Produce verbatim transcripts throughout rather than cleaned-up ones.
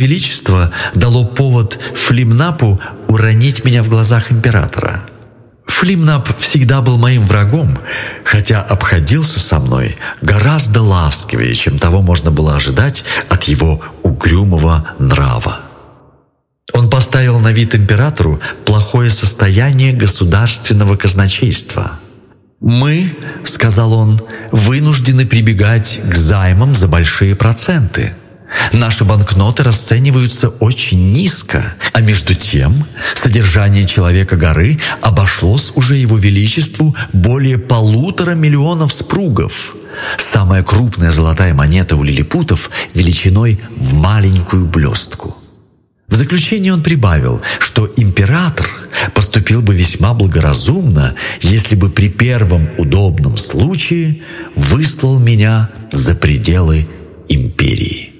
Величество дало повод Флимнапу уронить меня в глазах императора. Флимнап всегда был моим врагом, хотя обходился со мной гораздо ласковее, чем того можно было ожидать от его угрюмого нрава. Он поставил на вид императору плохое состояние государственного казначейства. «Мы, — сказал он, — вынуждены прибегать к займам за большие проценты. Наши банкноты расцениваются очень низко, а между тем содержание Человека-горы обошлось уже Его Величеству более полутора миллионов спругов. Самая крупная золотая монета у лилипутов величиной в маленькую блестку». В заключение он прибавил, что император поступил бы весьма благоразумно, если бы при первом удобном случае выслал меня за пределы империи.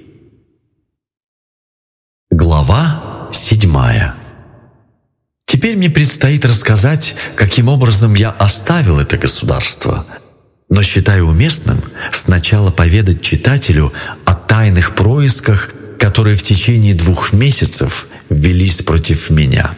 Глава седьмая. Теперь мне предстоит рассказать, каким образом я оставил это государство, но считаю уместным сначала поведать читателю о тайных происках, которые в течение двух месяцев велись против меня.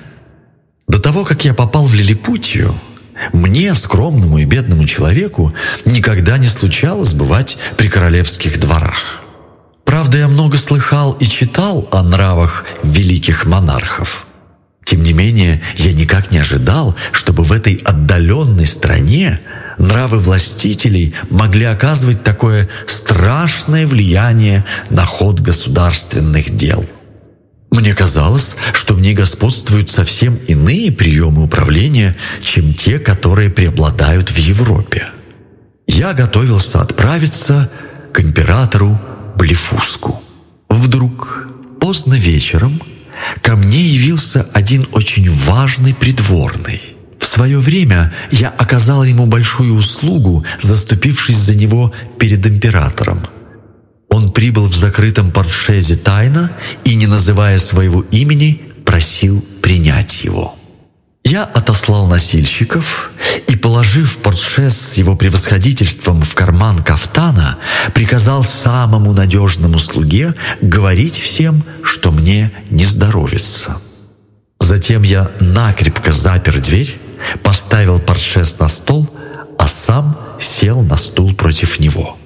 До того, как я попал в Лилипутию, мне, скромному и бедному человеку, никогда не случалось бывать при королевских дворах. Правда, я много слыхал и читал о нравах великих монархов. Тем не менее, я никак не ожидал, чтобы в этой отдаленной стране нравы властителей могли оказывать такое страшное влияние на ход государственных дел. Мне казалось, что в ней господствуют совсем иные приемы управления, чем те, которые преобладают в Европе. Я готовился отправиться к императору Блефуску. Вдруг, поздно вечером, ко мне явился один очень важный придворный. В свое время я оказал ему большую услугу, заступившись за него перед императором. Он прибыл в закрытом портшезе тайно и, не называя своего имени, просил принять его. Я отослал носильщиков и, положив портшез с его превосходительством в карман кафтана, приказал самому надежному слуге говорить всем, что мне не здоровится. Затем я накрепко запер дверь, поставил портшез на стол, а сам сел на стул против него.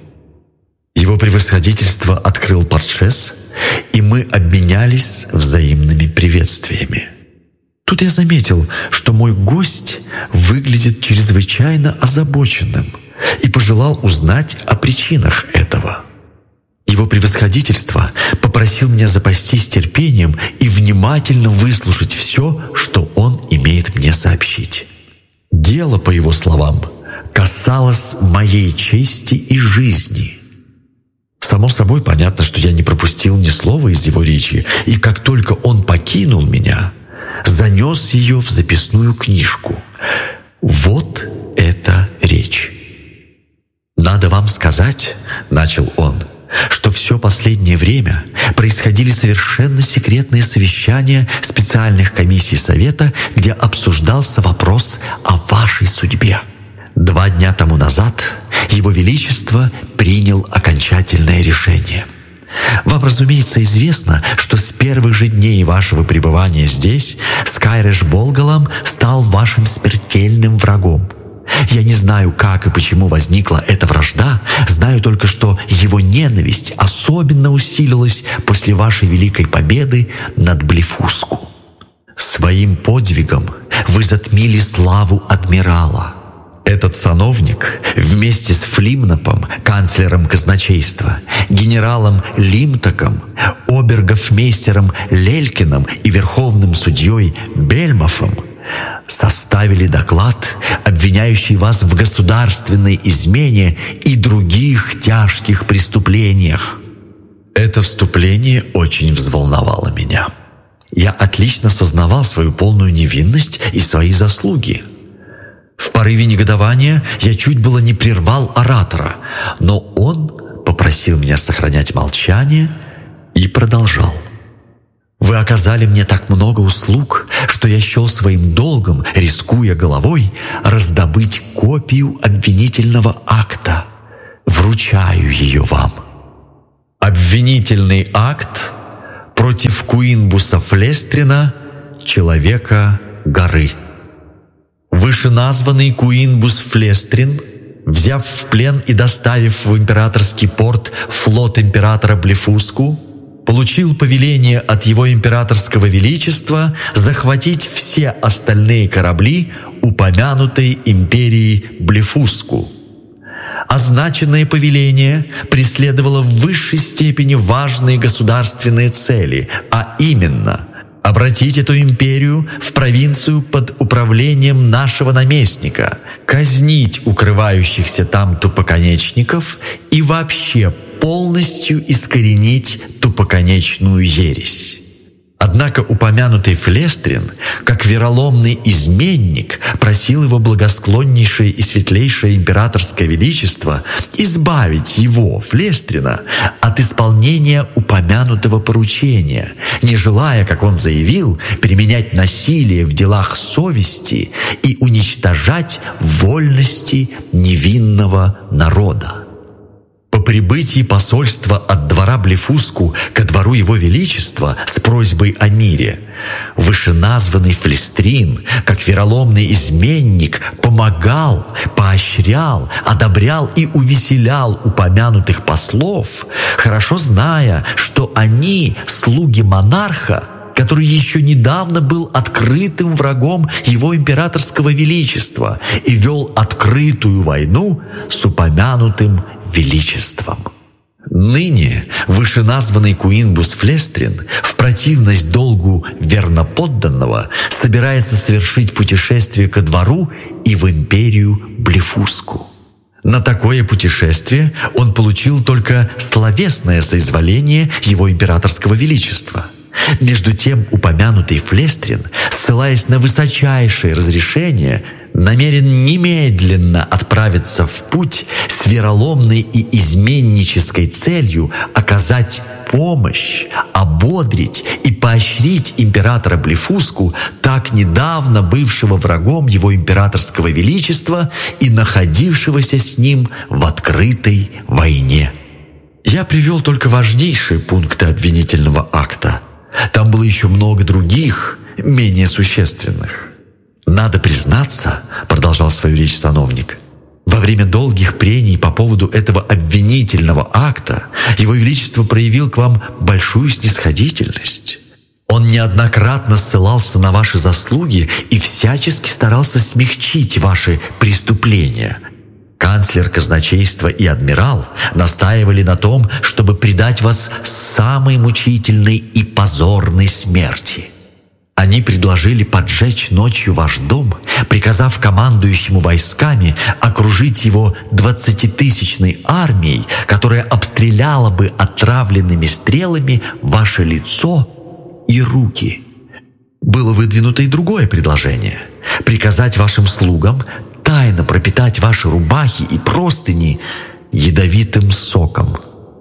Его превосходительство открыл портшез, и мы обменялись взаимными приветствиями. Тут я заметил, что мой гость выглядит чрезвычайно озабоченным, и пожелал узнать о причинах этого. Его превосходительство попросил меня запастись терпением и внимательно выслушать все, что он имеет мне сообщить. Дело, по его словам, касалось моей чести и жизни. Само собой понятно, что я не пропустил ни слова из его речи, и как только он покинул меня, занес ее в записную книжку. Вот эта речь. «Надо вам сказать, — начал он, — что все последнее время происходили совершенно секретные совещания специальных комиссий Совета, где обсуждался вопрос о вашей судьбе. Два дня тому назад Его Величество принял окончательное решение. Вам, разумеется, известно, что с первых же дней вашего пребывания здесь Скайрэш Болгалам стал вашим смертельным врагом. Я не знаю, как и почему возникла эта вражда, знаю только, что его ненависть особенно усилилась после вашей великой победы над Блефуску. Своим подвигом вы затмили славу адмирала. Этот сановник вместе с Флимнапом, канцлером казначейства, генералом Лимтаком, обергофмейстером Лелькиным и верховным судьей Бельмофом составили доклад, обвиняющий вас в государственной измене и других тяжких преступлениях. Это вступление очень взволновало меня. Я отлично сознавал свою полную невинность и свои заслуги. В порыве негодования я чуть было не прервал оратора, но он попросил меня сохранять молчание и продолжал. «Вы оказали мне так много услуг, что я счел своим долгом, рискуя головой, раздобыть копию обвинительного акта. Вручаю ее вам». «Обвинительный акт против Куинбуса Флестрина, человека горы. Вышеназванный Куинбус Флестрин, взяв в плен и доставив в императорский порт флот императора Блефуску, получил повеление от его императорского величества захватить все остальные корабли упомянутой империи Блефуску. Означенное повеление преследовало в высшей степени важные государственные цели, а именно обратить эту империю в провинцию под управлением нашего наместника, казнить укрывающихся там тупоконечников и вообще полностью искоренить тупоконечную ересь. Однако упомянутый Флестрин, как вероломный изменник, просил его благосклоннейшее и светлейшее императорское величество избавить его, Флестрина, от исполнения упомянутого поручения, не желая, как он заявил, применять насилие в делах совести и уничтожать вольности невинного народа. По прибытии посольства от двора Блефуску ко двору его величества с просьбой о мире, вышеназванный Флестрин, как вероломный изменник, помогал, поощрял, одобрял и увеселял упомянутых послов, хорошо зная, что они слуги монарха, который еще недавно был открытым врагом его императорского величества и вел открытую войну с упомянутым величеством. Ныне вышеназванный Куинбус Флестрин в противность долгу верноподданного собирается совершить путешествие ко двору и в империю Блефуску. На такое путешествие он получил только словесное соизволение его императорского величества. Между тем упомянутый Флестрин, ссылаясь на высочайшее разрешение, намерен немедленно отправиться в путь с вероломной и изменнической целью оказать помощь, ободрить и поощрить императора Блефуску, так недавно бывшего врагом его императорского величества и находившегося с ним в открытой войне. Я привел только важнейшие пункты обвинительного акта. Там было еще много других, менее существенных. «Надо признаться, — продолжал свою речь сановник, — во время долгих прений по поводу этого обвинительного акта Его Величество проявил к вам большую снисходительность. Он неоднократно ссылался на ваши заслуги и всячески старался смягчить ваши преступления. Канцлер казначейства и адмирал настаивали на том, чтобы предать вас самой мучительной и позорной смерти. Они предложили поджечь ночью ваш дом, приказав командующему войсками окружить его двадцатитысячной армией, которая обстреляла бы отравленными стрелами ваше лицо и руки. Было выдвинуто и другое предложение – приказать вашим слугам тайно пропитать ваши рубахи и простыни ядовитым соком.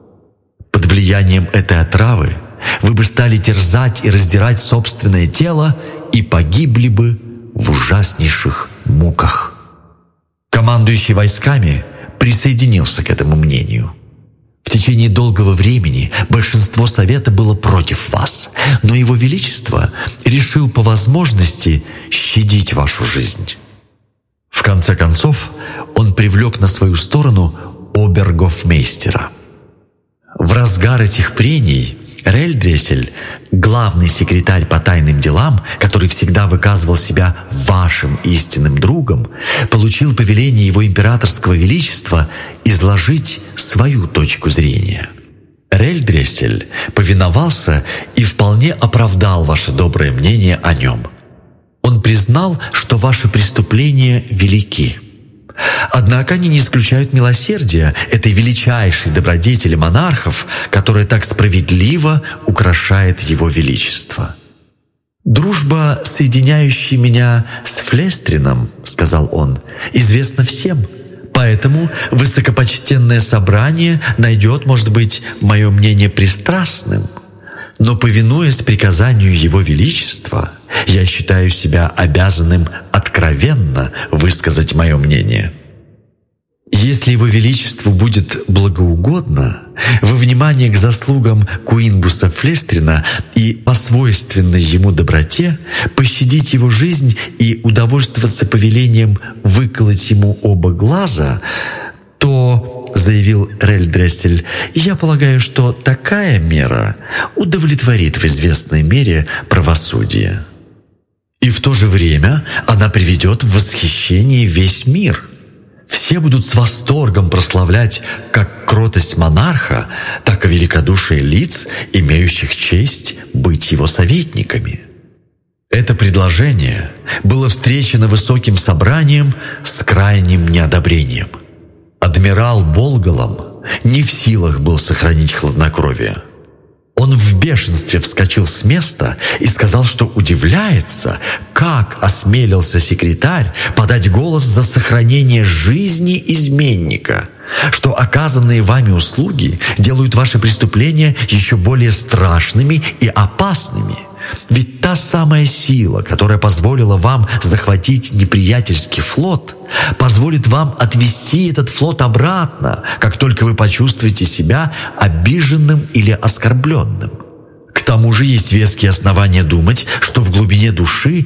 Под влиянием этой отравы вы бы стали терзать и раздирать собственное тело и погибли бы в ужаснейших муках. Командующий войсками присоединился к этому мнению. В течение долгого времени большинство совета было против вас, но Его Величество решил по возможности щадить вашу жизнь. В конце концов, он привлек на свою сторону обергофмейстера. В разгар этих прений Рельдрессель, главный секретарь по тайным делам, который всегда выказывал себя вашим истинным другом, получил повеление его императорского величества изложить свою точку зрения. Рельдрессель повиновался и вполне оправдал ваше доброе мнение о нем. Он признал, что ваши преступления велики. Однако они не исключают милосердия этой величайшей добродетели монархов, которая так справедливо украшает его величество. «Дружба, соединяющая меня с Флестрином, — сказал он, — известна всем, поэтому высокопочтенное собрание найдет, может быть, мое мнение пристрастным. Но, повинуясь приказанию Его Величества, я считаю себя обязанным откровенно высказать мое мнение». Если Его Величеству будет благоугодно, во внимание к заслугам Куинбуса Флестрина и по свойственной ему доброте пощадить его жизнь и удовольствоваться повелением выколоть ему оба глаза, то, заявил Рельдрессель, я полагаю, что такая мера удовлетворит в известной мере правосудие. И в то же время она приведет в восхищение весь мир. Все будут с восторгом прославлять как кротость монарха, так и великодушие лиц, имеющих честь быть его советниками. Это предложение было встречено высоким собранием с крайним неодобрением. Адмирал Болголом не в силах был сохранить хладнокровие. Он в бешенстве вскочил с места и сказал, что удивляется, как осмелился секретарь подать голос за сохранение жизни изменника, что оказанные вами услуги делают ваши преступления еще более страшными и опасными. Ведь та самая сила, которая позволила вам захватить неприятельский флот, позволит вам отвести этот флот обратно, как только вы почувствуете себя обиженным или оскорбленным. К тому же есть веские основания думать, что в глубине души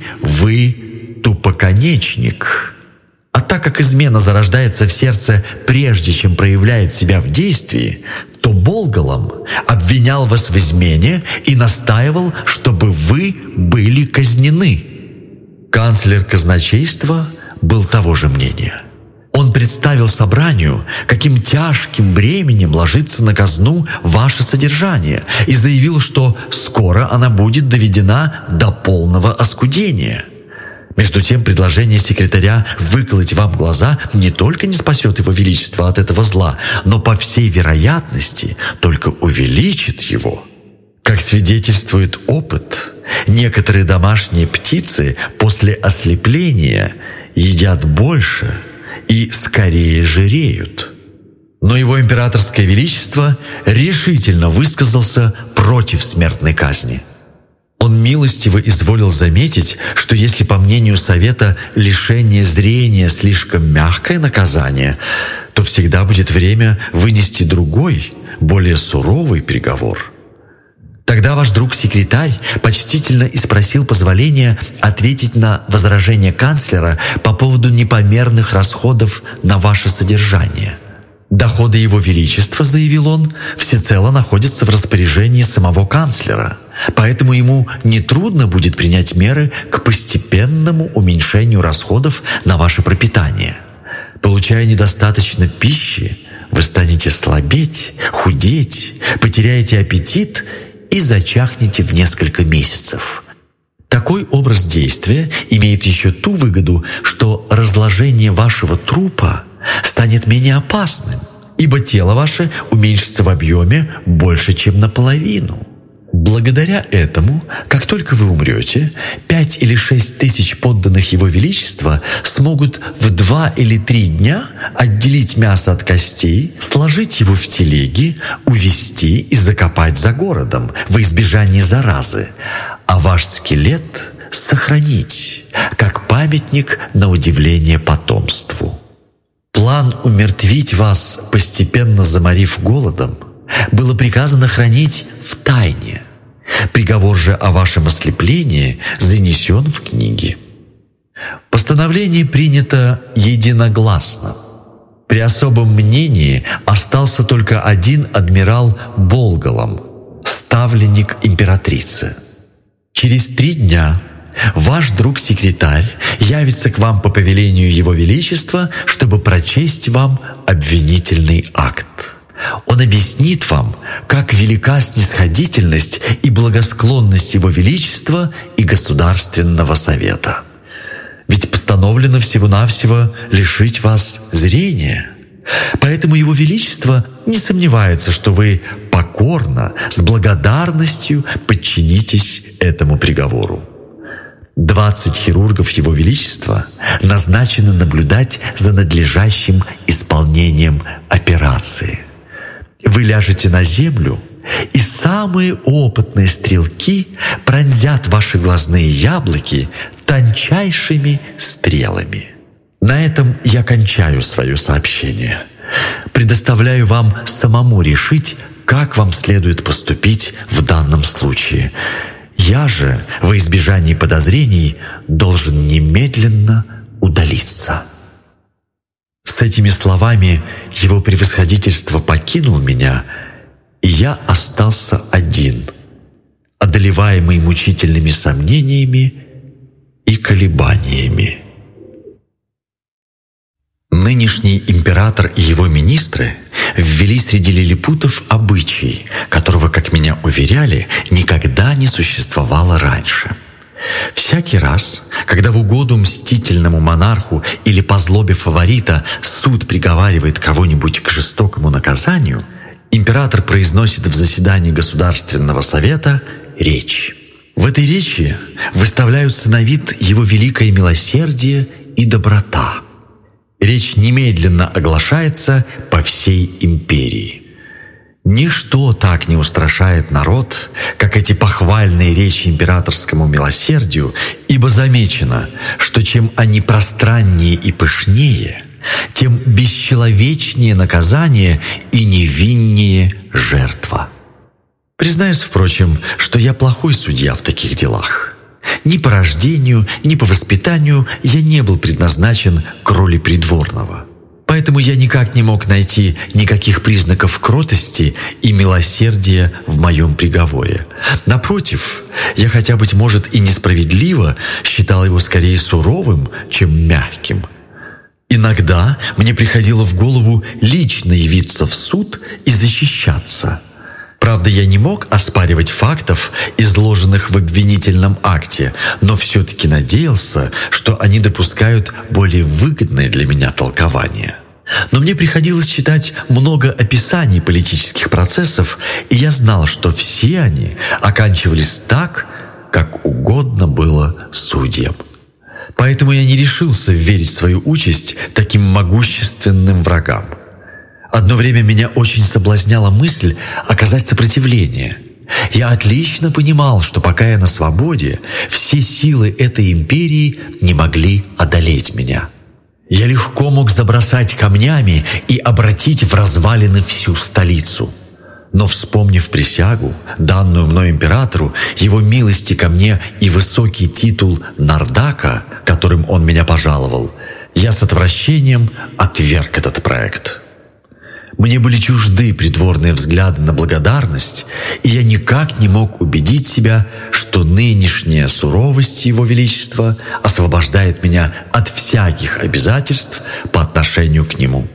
вы тупоконечник. А так как измена зарождается в сердце прежде, чем проявляет себя в действии, то Болголом обвинял вас в измене и настаивал, чтобы вы были казнены. Канцлер казначейства был того же мнения. Он представил собранию, каким тяжким бременем ложится на казну ваше содержание, и заявил, что скоро она будет доведена до полного оскудения. Между тем, предложение секретаря выколоть вам глаза не только не спасет Его Величество от этого зла, но, по всей вероятности, только увеличит его. Как свидетельствует опыт, некоторые домашние птицы после ослепления едят больше и скорее жиреют. Но Его Императорское Величество решительно высказался против смертной казни. Он милостиво изволил заметить, что если, по мнению Совета, лишение зрения слишком мягкое наказание, то всегда будет время вынести другой, более суровый приговор. Тогда ваш друг-секретарь почтительно и спросил позволения ответить на возражение канцлера по поводу непомерных расходов на ваше содержание. «Доходы Его Величества, — заявил он, — всецело находятся в распоряжении самого канцлера, поэтому ему нетрудно будет принять меры к постепенному уменьшению расходов на ваше пропитание. Получая недостаточно пищи, вы станете слабеть, худеть, потеряете аппетит и зачахнете в несколько месяцев. Такой образ действия имеет еще ту выгоду, что разложение вашего трупа станет менее опасным, ибо тело ваше уменьшится в объеме больше, чем наполовину. Благодаря этому, как только вы умрете, пять или шесть тысяч подданных Его Величества смогут в два или три дня отделить мясо от костей, сложить его в телеги, увезти и закопать за городом во избежание заразы, а ваш скелет сохранить, как памятник на удивление потомству. План умертвить вас, постепенно заморив голодом, было приказано хранить в тайне. Приговор же о вашем ослеплении занесен в книги. Постановление принято единогласно. При особом мнении остался только один адмирал Болголом, ставленник императрицы. Через три дня ваш друг-секретарь явится к вам по повелению Его Величества, чтобы прочесть вам обвинительный акт. Он объяснит вам, как велика снисходительность и благосклонность Его Величества и Государственного Совета. Ведь постановлено всего-навсего лишить вас зрения. Поэтому Его Величество не сомневается, что вы покорно, с благодарностью подчинитесь этому приговору. Двадцать хирургов Его Величества назначены наблюдать за надлежащим исполнением операции. Вы ляжете на землю, и самые опытные стрелки пронзят ваши глазные яблоки тончайшими стрелами. На этом я кончаю свое сообщение. Предоставляю вам самому решить, как вам следует поступить в данном случае. Я же, во избежание подозрений, должен немедленно удалиться». С этими словами его превосходительство покинул меня, и я остался один, одолеваемый мучительными сомнениями и колебаниями. Нынешний император и его министры ввели среди лилипутов обычай, которого, как меня уверяли, никогда не существовало раньше. Всякий раз, когда в угоду мстительному монарху или по злобе фаворита суд приговаривает кого-нибудь к жестокому наказанию, император произносит в заседании Государственного совета речь. В этой речи выставляются на вид его великое милосердие и доброта. Речь немедленно оглашается по всей империи. Ничто так не устрашает народ, как эти похвальные речи императорскому милосердию, ибо замечено, что чем они пространнее и пышнее, тем бесчеловечнее наказание и невиннее жертва. Признаюсь, впрочем, что я плохой судья в таких делах. Ни по рождению, ни по воспитанию я не был предназначен к роли придворного. Поэтому я никак не мог найти никаких признаков кротости и милосердия в моем приговоре. Напротив, я, хотя, быть может, и несправедливо, считал его скорее суровым, чем мягким. Иногда мне приходило в голову лично явиться в суд и защищаться. Правда, я не мог оспаривать фактов, изложенных в обвинительном акте, но все-таки надеялся, что они допускают более выгодное для меня толкование. Но мне приходилось читать много описаний политических процессов, и я знал, что все они оканчивались так, как угодно было судьям. Поэтому я не решился верить свою участь таким могущественным врагам. Одно время меня очень соблазняла мысль оказать сопротивление. Я отлично понимал, что пока я на свободе, все силы этой империи не могли одолеть меня. Я легко мог забросать камнями и обратить в развалины всю столицу. Но, вспомнив присягу, данную мной императору, его милости ко мне и высокий титул Нардака, которым он меня пожаловал, я с отвращением отверг этот проект. Мне были чужды придворные взгляды на благодарность, и я никак не мог убедить себя, что нынешняя суровость Его Величества освобождает меня от всяких обязательств по отношению к Нему.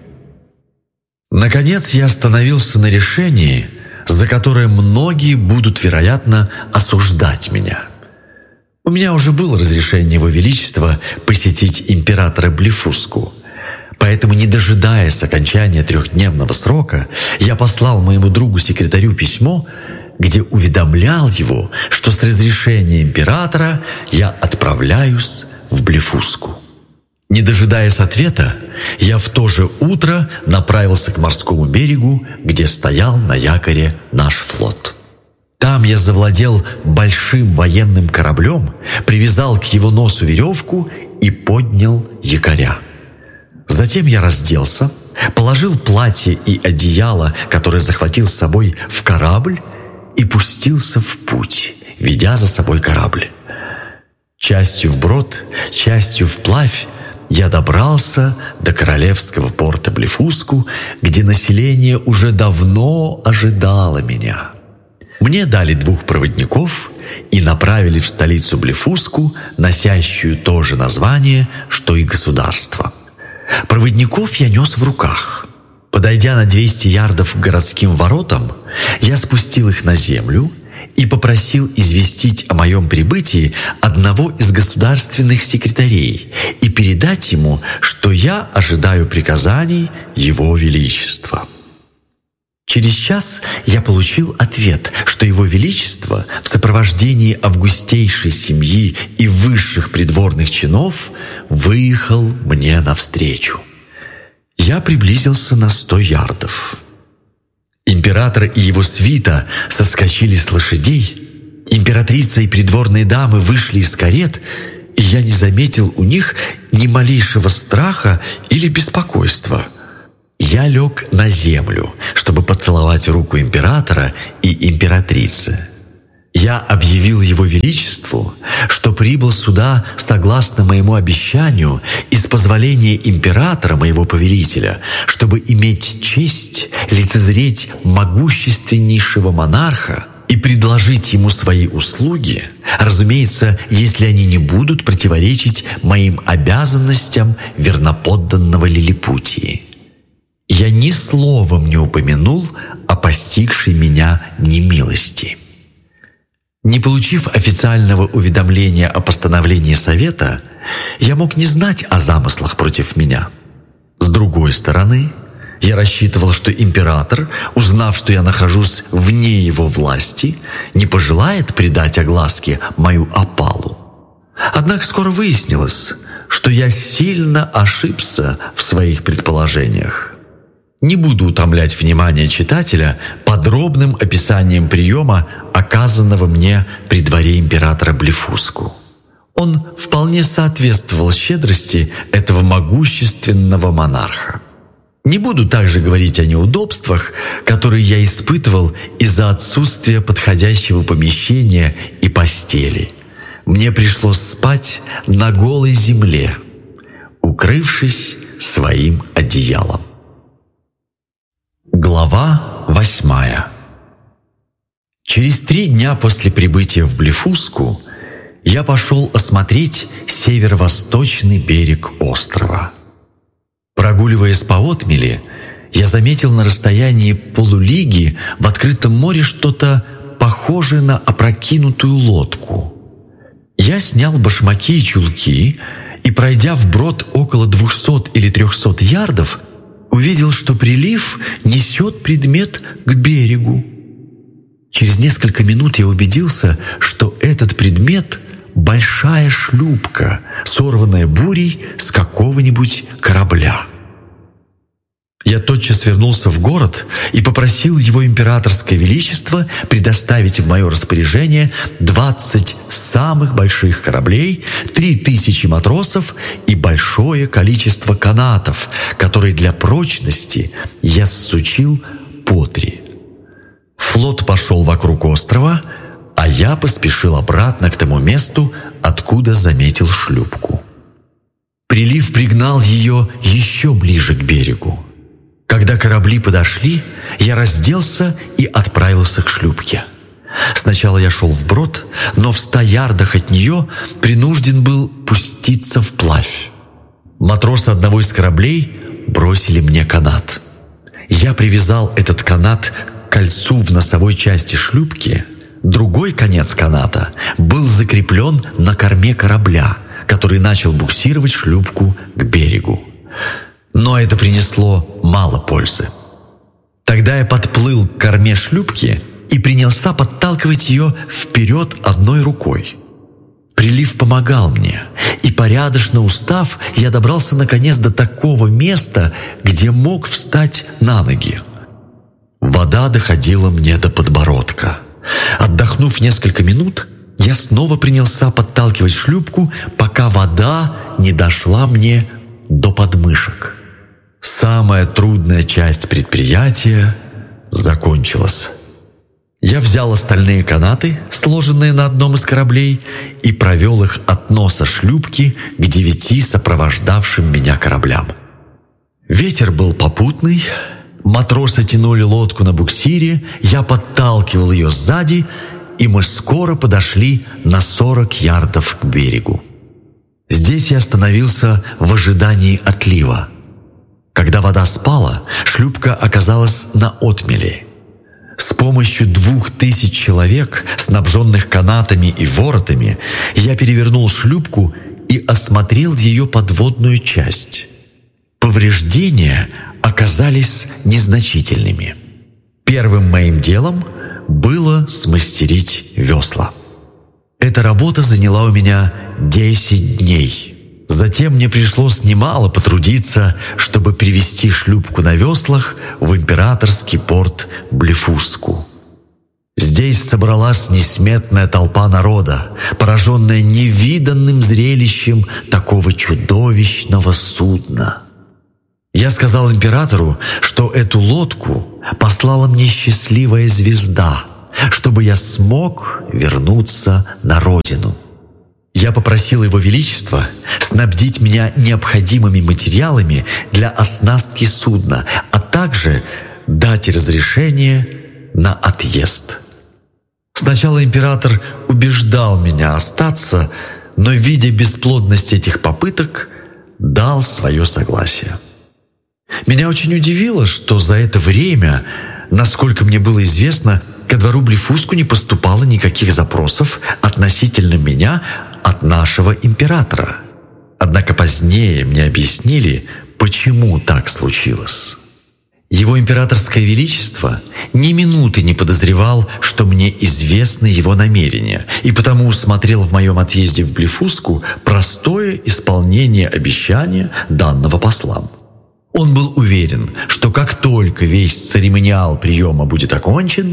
Наконец я остановился на решении, за которое многие будут, вероятно, осуждать меня. У меня уже было разрешение Его Величества посетить императора Блефуску. Поэтому, не дожидаясь окончания трехдневного срока, я послал моему другу-секретарю письмо, где уведомлял его, что с разрешения императора я отправляюсь в Блефуску. Не дожидаясь ответа, я в то же утро направился к морскому берегу, где стоял на якоре наш флот. Там я завладел большим военным кораблем, привязал к его носу веревку и поднял якоря. Затем я разделся, положил платье и одеяло, которое захватил с собой, в корабль и пустился в путь, ведя за собой корабль. Частью вброд, частью вплавь я добрался до королевского порта Блефуску, где население уже давно ожидало меня. Мне дали двух проводников и направили в столицу Блефуску, носящую то же название, что и государство. Проводников я нес в руках. Подойдя на двести ярдов к городским воротам, я спустил их на землю и попросил известить о моем прибытии одного из государственных секретарей и передать ему, что я ожидаю приказаний Его Величества. Через час я получил ответ, что Его Величество в сопровождении августейшей семьи и высших придворных чинов выехал мне навстречу. Я приблизился на сто ярдов. Император и его свита соскочили с лошадей, императрица и придворные дамы вышли из карет, и я не заметил у них ни малейшего страха или беспокойства. Я лег на землю, чтобы поцеловать руку императора и императрицы. Я объявил его величеству, что прибыл сюда согласно моему обещанию и с позволения императора, моего повелителя, чтобы иметь честь лицезреть могущественнейшего монарха и предложить ему свои услуги, разумеется, если они не будут противоречить моим обязанностям верноподданного Лилипутии. Я ни словом не упомянул о постигшей меня немилости. Не получив официального уведомления о постановлении Совета, я мог не знать о замыслах против меня. С другой стороны, я рассчитывал, что император, узнав, что я нахожусь вне его власти, не пожелает придать огласке мою опалу. Однако скоро выяснилось, что я сильно ошибся в своих предположениях. Не буду утомлять внимание читателя подробным описанием приема, оказанного мне при дворе императора Блефуску. Он вполне соответствовал щедрости этого могущественного монарха. Не буду также говорить о неудобствах, которые я испытывал из-за отсутствия подходящего помещения и постели. Мне пришлось спать на голой земле, укрывшись своим одеялом. Глава восьмая. Через три дня после прибытия в Блефуску я пошел осмотреть северо-восточный берег острова. Прогуливаясь по отмели, я заметил на расстоянии полулиги в открытом море что-то похожее на опрокинутую лодку. Я снял башмаки и чулки и, пройдя вброд около двухсот или трехсот ярдов, увидел, что прилив несет предмет к берегу. Через несколько минут я убедился, что этот предмет — большая шлюпка, сорванная бурей с какого-нибудь корабля. Я тотчас вернулся в город и попросил его императорское величество предоставить в мое распоряжение двадцать самых больших кораблей, три тысячи матросов и большое количество канатов, которые для прочности я всучил по три. Флот пошел вокруг острова, а я поспешил обратно к тому месту, откуда заметил шлюпку. Прилив пригнал ее еще ближе к берегу. Когда корабли подошли, я разделся и отправился к шлюпке. Сначала я шел вброд, но в ста ярдах от нее принужден был пуститься вплавь. Матросы одного из кораблей бросили мне канат. Я привязал этот канат к кольцу в носовой части шлюпки. Другой конец каната был закреплен на корме корабля, который начал буксировать шлюпку к берегу. Но это принесло мало пользы. Тогда я подплыл к корме шлюпки и принялся подталкивать ее вперед одной рукой. Прилив помогал мне, и, порядочно устав, я добрался наконец до такого места, где мог встать на ноги. Вода доходила мне до подбородка. Отдохнув несколько минут, я снова принялся подталкивать шлюпку, пока вода не дошла мне до подмышек. Самая трудная часть предприятия закончилась. Я взял остальные канаты, сложенные на одном из кораблей, и провел их от носа шлюпки к девяти сопровождавшим меня кораблям. Ветер был попутный, матросы тянули лодку на буксире, я подталкивал ее сзади, и мы скоро подошли на сорок ярдов к берегу. Здесь я остановился в ожидании отлива. Когда вода спала, шлюпка оказалась на отмели. С помощью двух тысяч человек, снабженных канатами и воротами, я перевернул шлюпку и осмотрел ее подводную часть. Повреждения оказались незначительными. Первым моим делом было смастерить весла. Эта работа заняла у меня десять дней. Затем мне пришлось немало потрудиться, чтобы привести шлюпку на веслах в императорский порт Блефуску. Здесь собралась несметная толпа народа, пораженная невиданным зрелищем такого чудовищного судна. Я сказал императору, что эту лодку послала мне счастливая звезда, чтобы я смог вернуться на родину. Я попросил Его Величество снабдить меня необходимыми материалами для оснастки судна, а также дать разрешение на отъезд. Сначала император убеждал меня остаться, но, видя бесплодность этих попыток, дал свое согласие. Меня очень удивило, что за это время, насколько мне было известно, ко двору Блефуску не поступало никаких запросов относительно меня от нашего императора. Однако позднее мне объяснили, почему так случилось. Его императорское величество ни минуты не подозревал, что мне известны его намерения, и потому усмотрел в моем отъезде в Блефуску простое исполнение обещания, данного послам. Он был уверен, что как только весь церемониал приема будет окончен,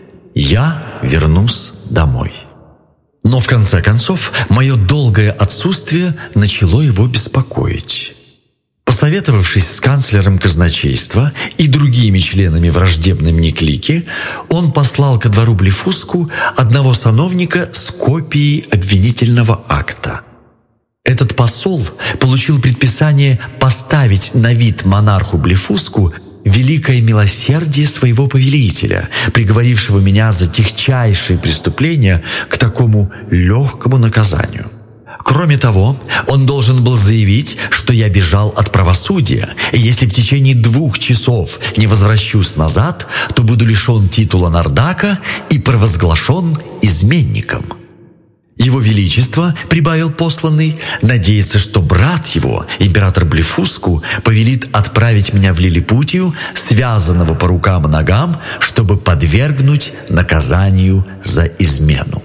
я вернусь домой. Но в конце концов мое долгое отсутствие начало его беспокоить. Посоветовавшись с канцлером казначейства и другими членами враждебной мне клики, он послал ко двору Блефуску одного сановника с копией обвинительного акта. Этот посол получил предписание поставить на вид монарху Блефуску великое милосердие своего повелителя, приговорившего меня за тягчайшие преступления к такому легкому наказанию. Кроме того, он должен был заявить, что я бежал от правосудия, и если в течение двух часов не возвращусь назад, то буду лишен титула Нардака и провозглашен изменником. Его Величество, прибавил посланный, надеется, что брат его, император Блефуску, повелит отправить меня в Лилипутию, связанного по рукам и ногам, чтобы подвергнуть наказанию за измену.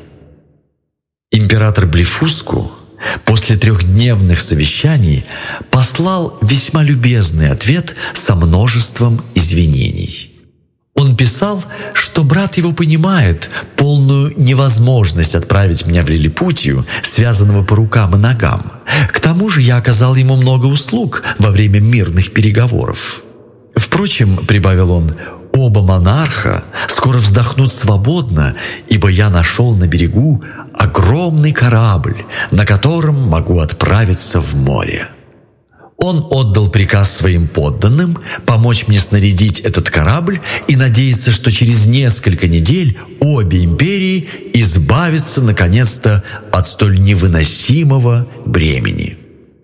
Император Блефуску после трехдневных совещаний послал весьма любезный ответ со множеством извинений. Он писал, что брат его понимает полную невозможность отправить меня в Лилипутию, связанного по рукам и ногам. К тому же я оказал ему много услуг во время мирных переговоров. Впрочем, прибавил он, оба монарха скоро вздохнут свободно, ибо я нашел на берегу огромный корабль, на котором могу отправиться в море. Он отдал приказ своим подданным помочь мне снарядить этот корабль и надеется, что через несколько недель обе империи избавятся наконец-то от столь невыносимого бремени.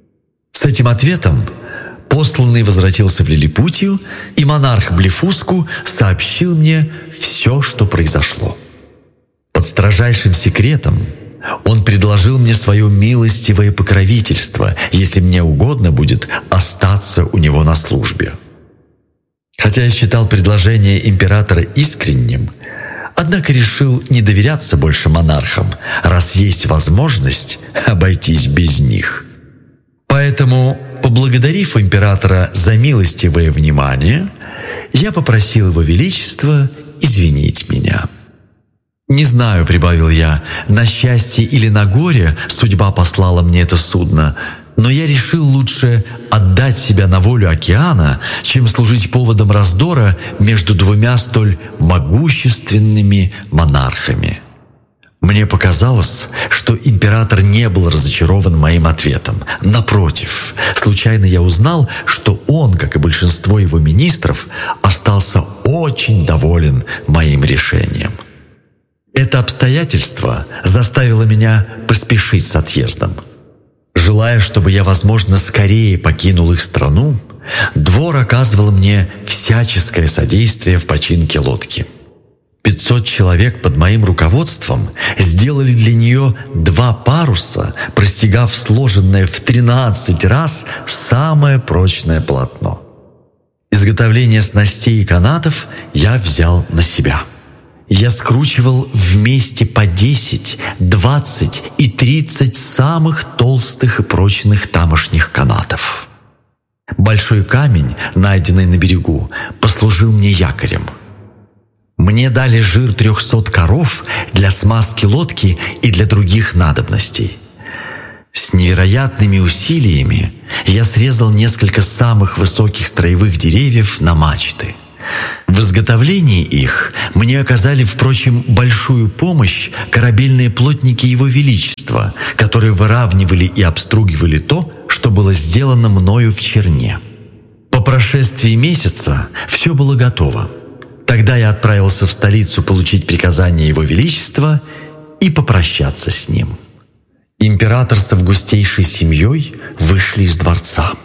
С этим ответом посланный возвратился в Лилипутию, и монарх Блефуску сообщил мне все, что произошло. Под строжайшим секретом он предложил мне свое милостивое покровительство, если мне угодно будет остаться у него на службе. Хотя я считал предложение императора искренним, однако решил не доверяться больше монархам, раз есть возможность обойтись без них. Поэтому, поблагодарив императора за милостивое внимание, я попросил его величество извинить меня. «Не знаю», — прибавил я, — «на счастье или на горе судьба послала мне это судно, но я решил лучше отдать себя на волю океана, чем служить поводом раздора между двумя столь могущественными монархами». Мне показалось, что император не был разочарован моим ответом. Напротив, случайно я узнал, что он, как и большинство его министров, остался очень доволен моим решением. Это обстоятельство заставило меня поспешить с отъездом. Желая, чтобы я, возможно, скорее покинул их страну, двор оказывал мне всяческое содействие в починке лодки. Пятьсот человек под моим руководством сделали для нее два паруса, простегав сложенное в тринадцать раз самое прочное полотно. Изготовление снастей и канатов я взял на себя. Я скручивал вместе по десять, двадцать и тридцать самых толстых и прочных тамошних канатов. Большой камень, найденный на берегу, послужил мне якорем. Мне дали жир трехсот коров для смазки лодки и для других надобностей. С невероятными усилиями я срезал несколько самых высоких строевых деревьев на мачты. В изготовлении их мне оказали, впрочем, большую помощь корабельные плотники Его Величества, которые выравнивали и обстругивали то, что было сделано мною в черне. По прошествии месяца все было готово. Тогда я отправился в столицу получить приказание Его Величества и попрощаться с ним. Император с августейшей семьей вышли из дворца.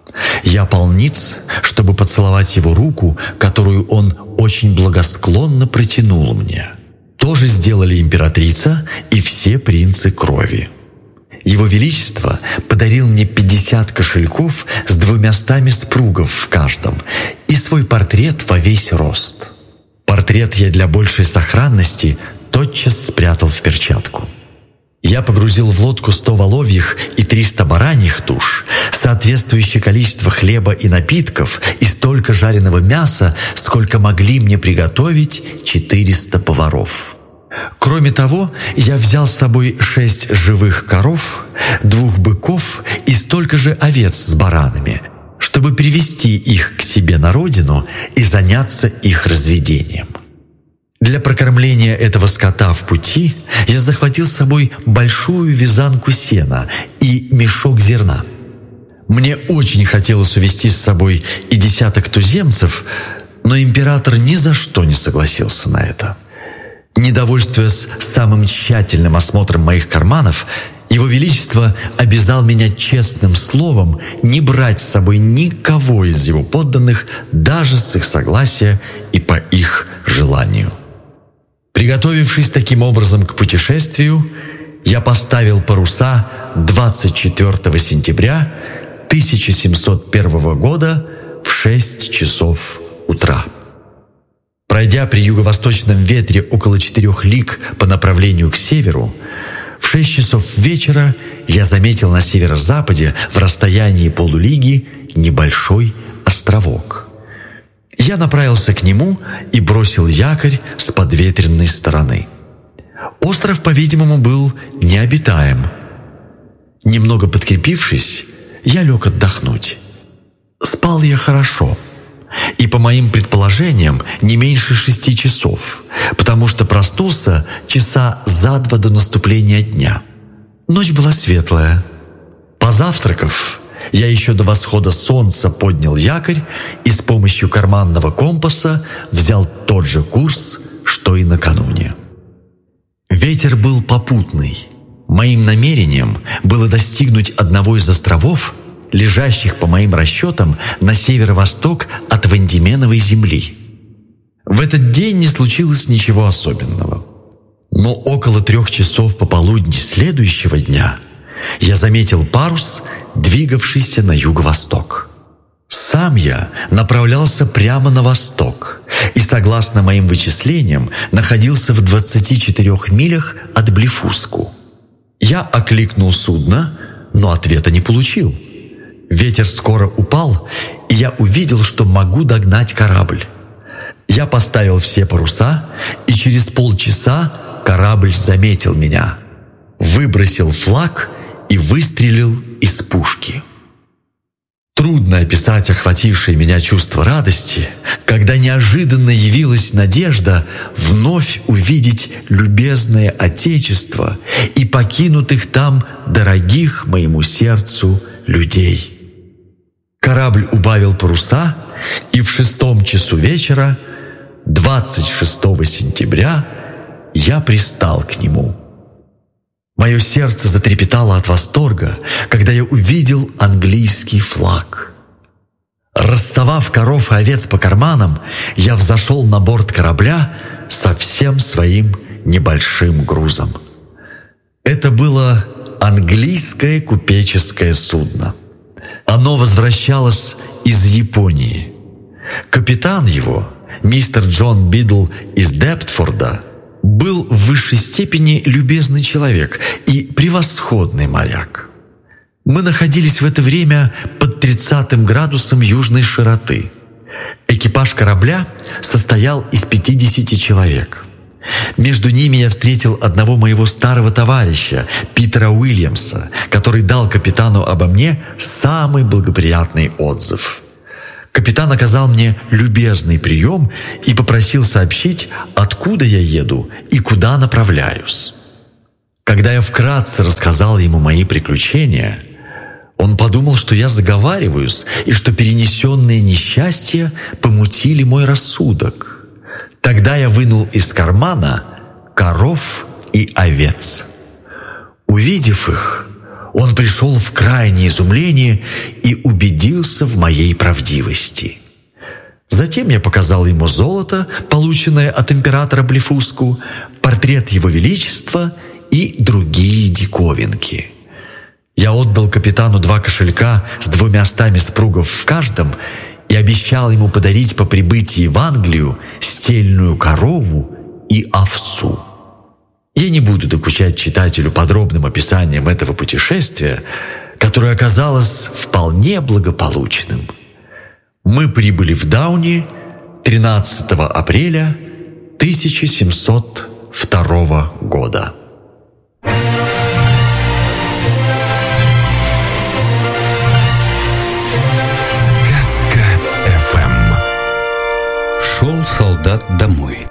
Я полниц, чтобы поцеловать его руку, которую он очень благосклонно протянул мне. То же сделали императрица и все принцы крови. Его Величество подарил мне пятьдесят кошельков с двумястами спругов в каждом и свой портрет во весь рост. Портрет я для большей сохранности тотчас спрятал в перчатку. Я погрузил в лодку сто воловьих и триста бараньих туш, соответствующее количество хлеба и напитков и столько жареного мяса, сколько могли мне приготовить четыреста поваров. Кроме того, я взял с собой шесть живых коров, двух быков и столько же овец с баранами, чтобы привести их к себе на родину и заняться их разведением. Для прокормления этого скота в пути я захватил с собой большую вязанку сена и мешок зерна. Мне очень хотелось увезти с собой и десяток туземцев, но император ни за что не согласился на это. Недовольствуясь самым тщательным осмотром моих карманов, Его Величество обязал меня честным словом не брать с собой никого из его подданных, даже с их согласия и по их желанию. Приготовившись таким образом к путешествию, я поставил паруса двадцать четвёртого сентября тысяча семьсот первого года в шесть часов утра. Пройдя при юго-восточном ветре около четырех лиг по направлению к северу, в шесть часов вечера я заметил на северо-западе в расстоянии полулиги небольшой островок. Я направился к нему и бросил якорь с подветренной стороны. Остров, по-видимому, был необитаем. Немного подкрепившись, я лег отдохнуть. Спал я хорошо, и, по моим предположениям, не меньше шести часов, потому что проснулся часа за два до наступления дня. Ночь была светлая. Позавтракав, я еще до восхода солнца поднял якорь и с помощью карманного компаса взял тот же курс, что и накануне. Ветер был попутный. Моим намерением было достигнуть одного из островов, лежащих, по моим расчетам, на северо-восток от Вандименовой земли. В этот день не случилось ничего особенного. Но около трех часов пополудни следующего дня я заметил парус, двигавшийся на юго-восток. Сам я направлялся прямо на восток и, согласно моим вычислениям, находился в двадцати четырёх милях от Блефуску. Я окликнул судно, но ответа не получил. Ветер скоро упал, и я увидел, что могу догнать корабль. Я поставил все паруса, и через полчаса корабль заметил меня, выбросил флаг и выстрелил из пушки. Трудно описать охватившее меня чувство радости, когда неожиданно явилась надежда вновь увидеть любезное Отечество и покинутых там дорогих моему сердцу людей. Корабль убавил паруса, и в шестом часу вечера, двадцать шестого сентября, я пристал к нему. Мое сердце затрепетало от восторга, когда я увидел английский флаг. Рассовав коров и овец по карманам, я взошел на борт корабля со всем своим небольшим грузом. Это было английское купеческое судно. Оно возвращалось из Японии. Капитан его, мистер Джон Бидл из Дептфорда, был в высшей степени любезный человек и превосходный моряк. Мы находились в это время под тридцатым градусом южной широты. Экипаж корабля состоял из пятидесяти человек. Между ними я встретил одного моего старого товарища, Питера Уильямса, который дал капитану обо мне самый благоприятный отзыв. Капитан оказал мне любезный прием и попросил сообщить, откуда я еду и куда направляюсь. Когда я вкратце рассказал ему мои приключения, он подумал, что я заговариваюсь и что перенесенные несчастья помутили мой рассудок. Тогда я вынул из кармана коров и овец. Увидев их, он пришел в крайнее изумление и убедился в моей правдивости. Затем я показал ему золото, полученное от императора Блефуску, портрет его величества и другие диковинки. Я отдал капитану два кошелька с двумя стами спругов в каждом и обещал ему подарить по прибытии в Англию стельную корову и овцу. Я не буду докучать читателю подробным описанием этого путешествия, которое оказалось вполне благополучным. Мы прибыли в Дауни тринадцатого апреля тысяча семьсот второго года. Шел солдат домой.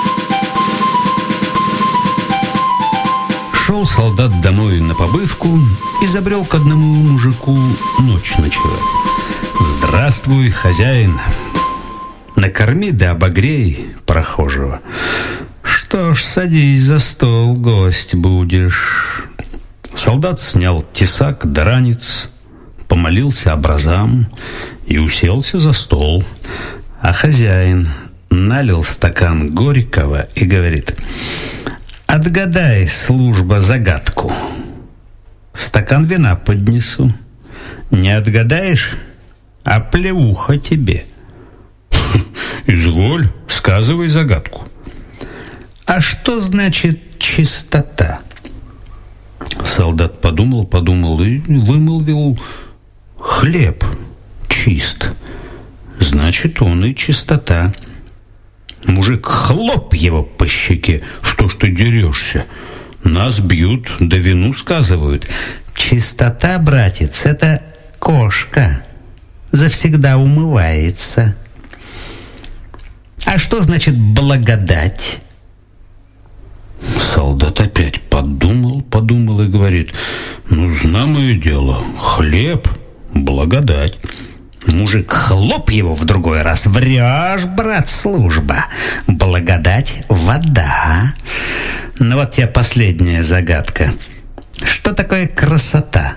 Шел солдат домой на побывку и забрел к одному мужику ночь ночевать. «Здравствуй, хозяин! Накорми да обогрей прохожего. Что ж, садись за стол, гость будешь». Солдат снял тесак да ранец, помолился образам и уселся за стол. А хозяин налил стакан горького и говорит: «Отгадай, служба, загадку. Стакан вина поднесу. Не отгадаешь, а плеуха тебе». «Изволь, сказывай загадку». «А что значит чистота?» Солдат подумал, подумал и вымолвил: «Хлеб чист. Значит, он и чистота». Мужик хлоп его по щеке: «Что ж ты дерешься? Нас бьют, да вину сказывают». «Чистота, братец, это кошка. Завсегда умывается». «А что значит благодать?» Солдат опять подумал, подумал и говорит: «Ну, знамое дело, хлеб, благодать». Мужик хлоп его в другой раз: «Врешь, брат, служба. Благодать — вода». Ну вот тебе последняя загадка. Что такое красота?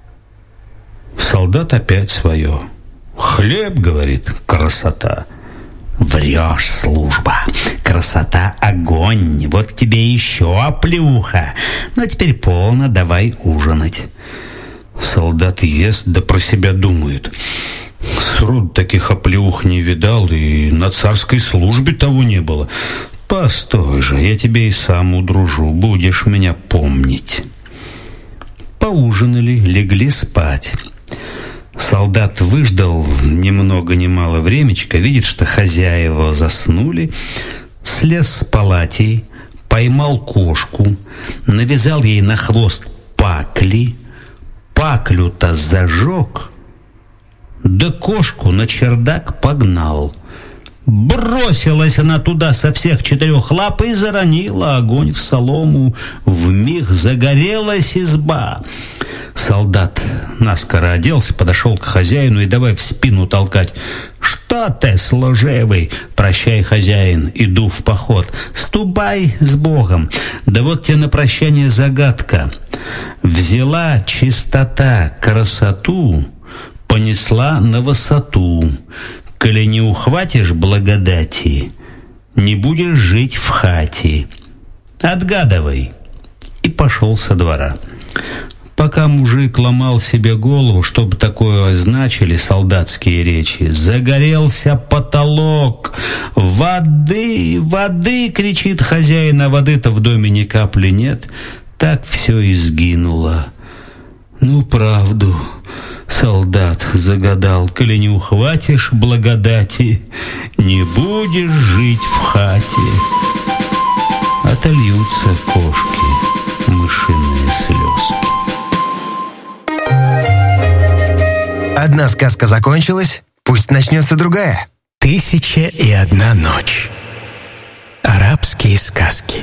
Солдат опять свое: «Хлеб, — говорит, — красота». «Врешь, служба. Красота — огонь. Вот тебе еще оплеуха. Ну, теперь полно, давай ужинать». Солдат ест, да про себя думает: «Сроду таких оплеух не видал, и на царской службе того не было. Постой же, я тебе и сам удружу, будешь меня помнить». Поужинали, легли спать. Солдат выждал ни много ни мало времечко, видит, что хозяева заснули, слез с палатей, поймал кошку, навязал ей на хвост пакли, паклю-то зажег, да кошку на чердак погнал. Бросилась она туда со всех четырех лап и заронила огонь в солому. Вмиг загорелась изба. Солдат наскоро оделся, подошел к хозяину и давай в спину толкать: «Что ты, служивый? Прощай, хозяин, иду в поход. Ступай с Богом. Да вот тебе на прощание загадка. Взяла чистота красоту, понесла на высоту. Коли не ухватишь благодати, не будешь жить в хате. Отгадывай». И пошел со двора. Пока мужик ломал себе голову, чтобы такое означили солдатские речи, загорелся потолок. «Воды, воды!» — кричит хозяин, а воды-то в доме ни капли нет. Так все и сгинуло. «Ну, правду, солдат загадал: коли не ухватишь благодати, не будешь жить в хате. Отольются кошки мышиные слезки. Одна сказка закончилась, пусть начнется другая. «Тысяча и одна ночь». Арабские сказки.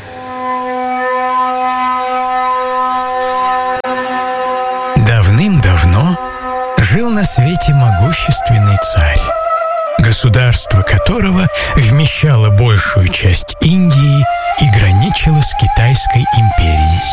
Давным-давно жил на свете могущественный царь, государство которого вмещало большую часть Индии и граничило с Китайской империей.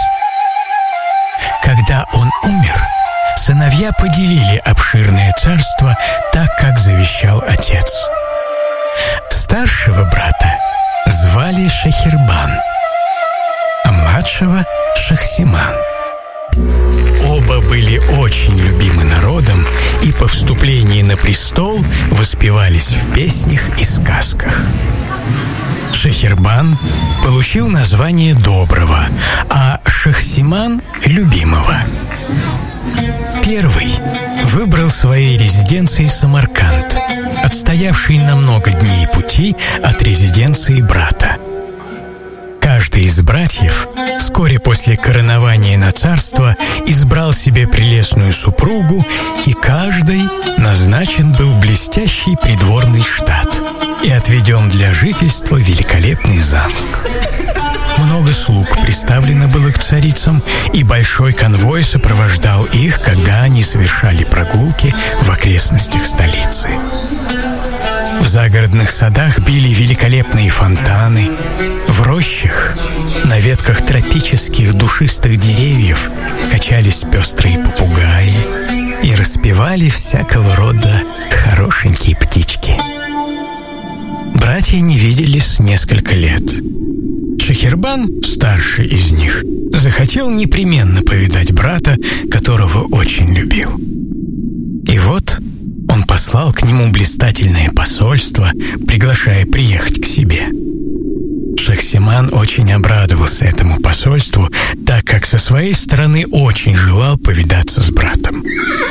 Когда он умер, сыновья поделили обширное царство так, как завещал отец. Старшего брата звали Шахербан, а младшего — Шахсиман. Оба были очень любимы народом и по вступлении на престол воспевались в песнях и сказках. Шахербан получил название доброго, а Шахсиман — любимого. Первый выбрал своей резиденцией Самарканд, отстоявший на много дней пути от резиденции брата. Каждый из братьев вскоре после коронования на царство избрал себе прелестную супругу, и каждый назначен был блестящий придворный штат и отведен для жительства великолепный замок. Много слуг приставлено было к царицам, и большой конвой сопровождал их, когда они совершали прогулки в окрестностях столицы. В загородных садах били великолепные фонтаны, в рощах, на ветках тропических душистых деревьев качались пестрые попугаи и распевали всякого рода хорошенькие птички. Братья не виделись несколько лет. Шахербан, старший из них, захотел непременно повидать брата, которого очень любил. И вот он послал к нему блистательное посольство, приглашая приехать к себе. Шахсиман очень обрадовался этому посольству, так как со своей стороны очень желал повидаться с братом.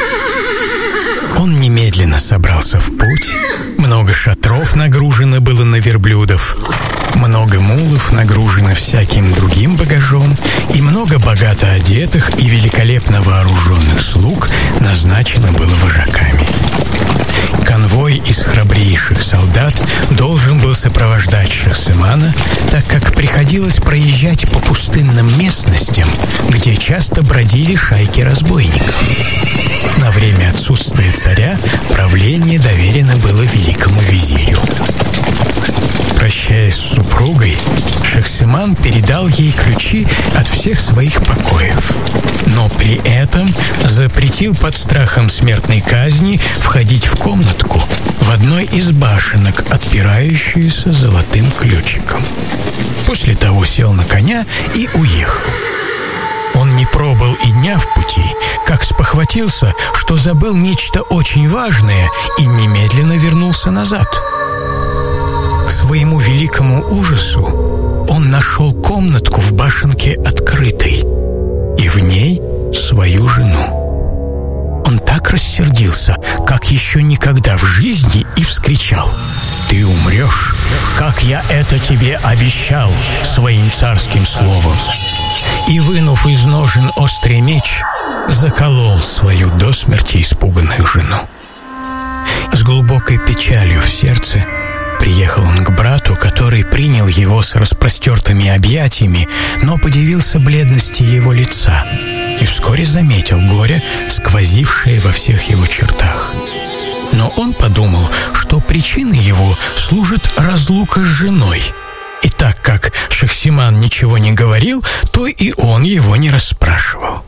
Он немедленно собрался в путь. Много шатров нагружено было на верблюдов, много мулов нагружено всяким другим багажом, и много богато одетых и великолепно вооруженных слуг назначено было вожаками. Конвой из храбрейших солдат должен был сопровождать Шахсимана, так как приходилось проезжать по пустынным местностям, где часто бродили шайки разбойников. На время отсутствия царя правление доверено было великому визирю. Прощаясь с супругой, Шахсиман передал ей ключи от всех своих покоев, но при этом запретил под страхом смертной казни входить в комнатку в одной из башенок, отпирающуюся золотым ключиком. После того сел на коня и уехал. Он не пробыл и дня в пути, как спохватился, что забыл нечто очень важное, и немедленно вернулся назад. К своему великому ужасу он нашел комнатку в башенке открытой, и в ней свою жену. Он так рассердился, как еще никогда в жизни, и вскричал: «Ты умрешь, как я это тебе обещал своим царским словом!» И, вынув из ножен острый меч, заколол свою до смерти испуганную жену. С глубокой печалью в сердце приехал он к брату, который принял его с распростертыми объятиями, но подивился бледности его лица и вскоре заметил горе, сквозившее во всех его чертах. Но он подумал, что причиной его служит разлука с женой, и так как Шахсиман ничего не говорил, то и он его не расспрашивал.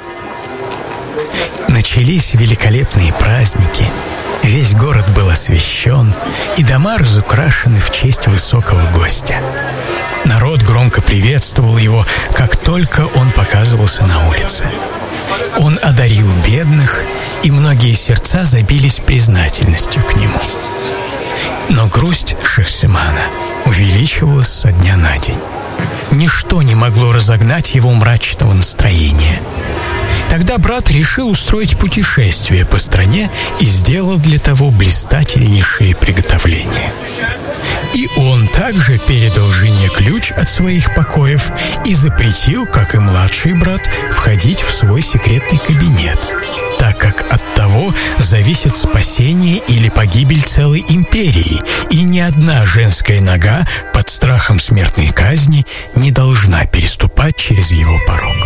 Начались великолепные праздники. Весь город был освещен, и дома разукрашены в честь высокого гостя. Народ громко приветствовал его, как только он показывался на улице. Он одарил бедных, и многие сердца забились признательностью к нему. Но грусть Шахсимана увеличивалась со дня на день. Ничто не могло разогнать его мрачного настроения. Тогда брат решил устроить путешествие по стране и сделал для того блистательнейшие приготовления. И он также передал жене ключ от своих покоев и запретил, как и младший брат, входить в свой секретный кабинет, так как от того зависит спасение или погибель целой империи, и ни одна женская нога под страхом смертной казни не должна переступать через его порог.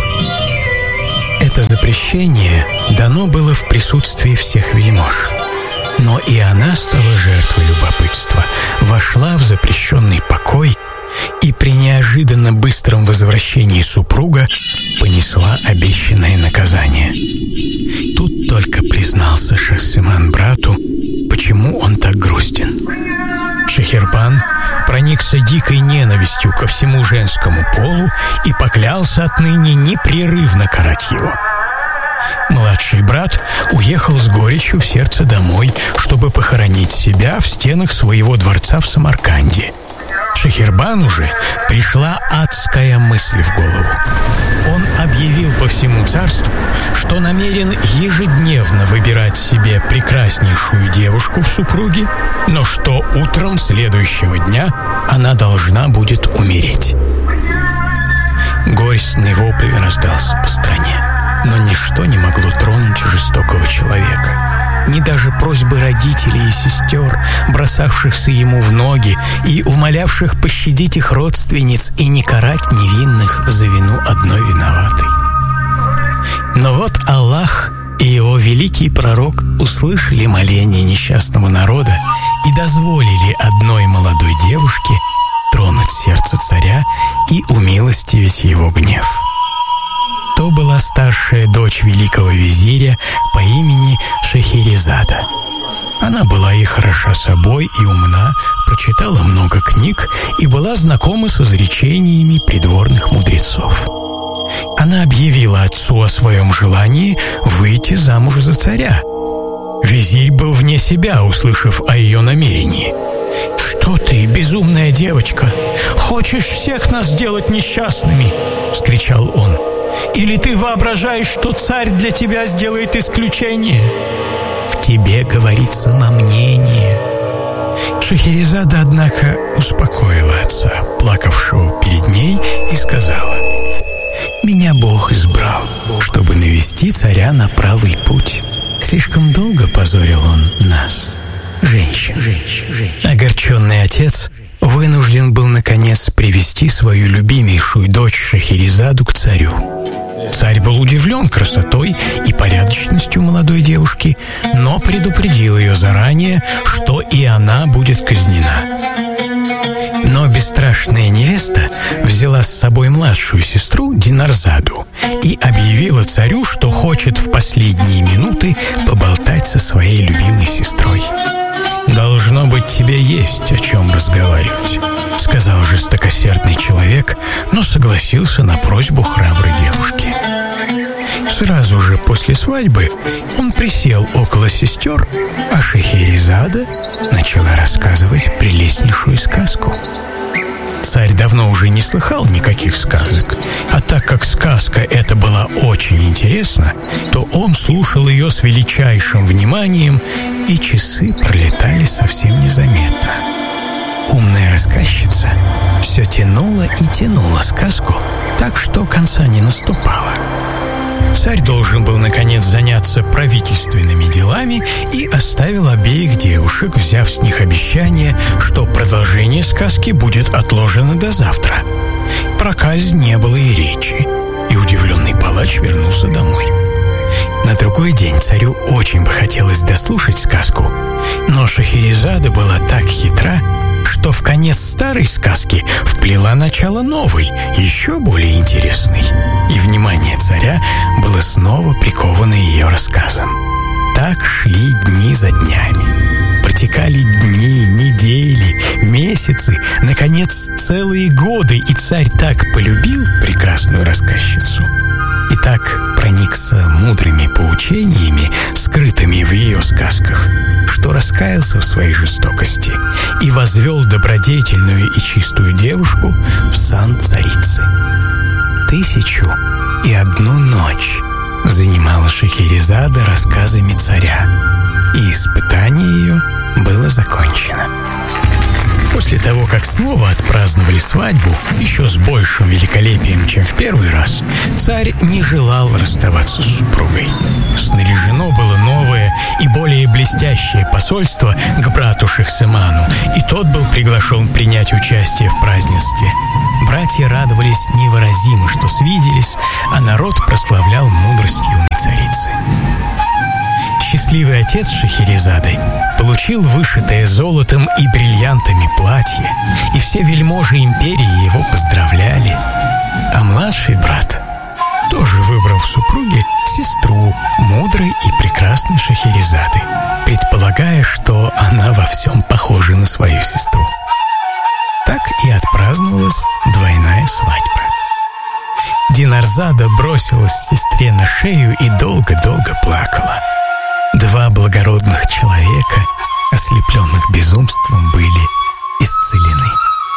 Это запрещение дано было в присутствии всех вельмож. Но и она стала жертвой любопытства, вошла в запрещенный покой и при неожиданно быстром возвращении супруга понесла обещанное наказание. Тут только признался Шахсеман брату, почему он так грустен. Шахербан проникся дикой ненавистью ко всему женскому полу и поклялся отныне непрерывно карать его. Младший брат уехал с горечью в сердце домой, чтобы похоронить себя в стенах своего дворца в Самарканде. Шахербану же пришла адская мысль в голову. Он объявил по всему царству, что намерен ежедневно выбирать себе прекраснейшую девушку в супруги, но что утром следующего дня она должна будет умереть. Горестный вопль раздался по стране, но ничто не могло тронуть жестокого человека. Ни даже просьбы родителей и сестер, бросавшихся ему в ноги и умолявших пощадить их родственниц и не карать невинных за вину одной виноватой. Но вот Аллах и его великий пророк услышали моление несчастного народа и дозволили одной молодой девушке тронуть сердце царя и умилостивить его гнев. То была старшая дочь великого визиря по имени Шахерезада. Она была и хороша собой, и умна, прочитала много книг и была знакома с изречениями придворных мудрецов. Она объявила отцу о своем желании выйти замуж за царя. Визирь был вне себя, услышав о ее намерении. «Что ты, безумная девочка, хочешь всех нас сделать несчастными?» — вскричал он. «Или ты воображаешь, что царь для тебя сделает исключение? В тебе говорит самомнение». Шахерезада, однако, успокоила отца, плакавшего перед ней, и сказала: «Меня Бог избрал, чтобы навести царя на правый путь. Слишком долго позорил он нас, женщин». женщин, женщин. Огорченный отец вынужден был, наконец, привести свою любимейшую дочь Шахерезаду к царю. Царь был удивлен красотой и порядочностью молодой девушки, но предупредил ее заранее, что и она будет казнена. Но бесстрашная невеста взяла с собой младшую сестру Динарзаду и объявила царю, что хочет в последние минуты поболтать со своей любимой сестрой. «Должно быть, тебе есть о чем разговаривать», — сказал жестокосердный человек, но согласился на просьбу храброй девушки. Сразу же после свадьбы он присел около сестер, а Шахерезада начала рассказывать прелестнейшую сказку. Царь давно уже не слыхал никаких сказок, а так как сказка эта была очень интересна, то он слушал ее с величайшим вниманием, и часы пролетали совсем незаметно. Умная рассказчица все тянула и тянула сказку, так что конца не наступало. Царь должен был, наконец, заняться правительственными делами и оставил обеих девушек, взяв с них обещание, что продолжение сказки будет отложено до завтра. Про казнь не было и речи, и удивленный палач вернулся домой. На другой день царю очень бы хотелось дослушать сказку, но Шахерезада была так хитра, что в конец старой сказки вплела начало новой, еще более интересной, и внимание царя было снова приковано ее рассказом. Так шли дни за днями. Протекали дни, недели, месяцы, наконец, целые годы, и царь так полюбил прекрасную рассказчицу и так проникся мудрыми поучениями, скрытыми в ее сказках, что раскаялся в своей жестокости и возвел добродетельную и чистую девушку в сан царицы. Тысячу и одну ночь занимала Шахерезада рассказами царя, и испытание ее было закончено. После того, как снова отпраздновали свадьбу, еще с большим великолепием, чем в первый раз, царь не желал расставаться с супругой. Снаряжено было новое и более блестящее посольство к брату Шахсеману, и тот был приглашен принять участие в празднестве. Братья радовались невыразимо, что свиделись, а народ прославлял мудрость юной царицы. Счастливый отец Шахерезады получил вышитое золотом и бриллиантами платье, и все вельможи империи его поздравляли. А младший брат тоже выбрал в супруге сестру мудрой и прекрасной Шахерезады, предполагая, что она во всем похожа на свою сестру. Так и отпраздновалась двойная свадьба. Динарзада бросилась сестре на шею и долго-долго плакала. Два благородных человека, ослепленных безумством, были исцелены.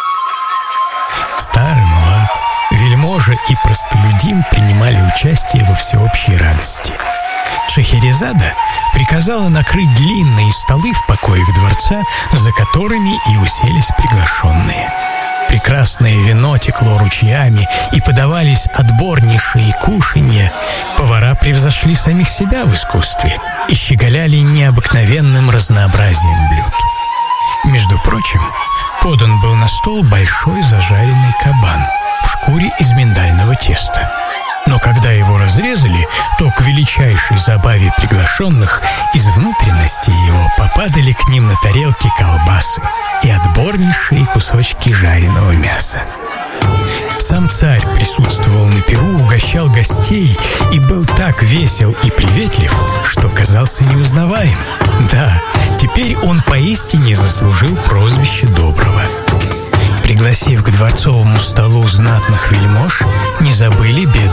Старый, млад, вельможа и простолюдин принимали участие во всеобщей радости. Шахерезада приказала накрыть длинные столы в покоях дворца, за которыми и уселись приглашенные. Прекрасное вино текло ручьями, и подавались отборнейшие кушанья. Повара превзошли самих себя в искусстве и щеголяли необыкновенным разнообразием блюд. Между прочим, подан был на стол большой зажаренный кабан в шкуре из миндального теста. Но когда его разрезали, то к величайшей забаве приглашенных из внутренности его попадали к ним на тарелки колбасы и отборнейшие кусочки жареного мяса. Сам царь присутствовал на пиру, угощал гостей и был так весел и приветлив, что казался неузнаваем. Да, теперь он поистине заслужил прозвище доброго. Пригласив к дворцовому столу знатных вельмож, не забыли бедных